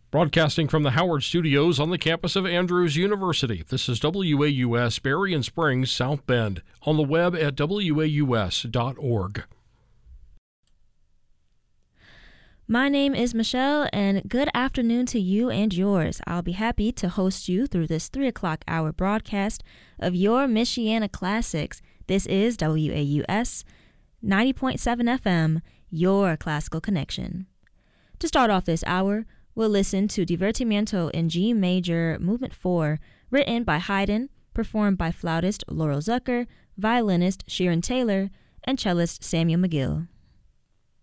Broadcasting from the Howard Studios on the campus of Andrews University, this is WAUS Berrien Springs, South Bend, on the web at waus.org. My name is Michelle, and good afternoon to you and yours. I'll be happy to host you through this 3 o'clock hour broadcast of your Michiana Classics. This is WAUS 90.7 FM, your classical connection. To start off this hour, we'll listen to Divertimento in G Major Movement 4, written by Haydn, performed by flautist Laurel Zucker, violinist Sheeran Taylor, and cellist Samuel McGill.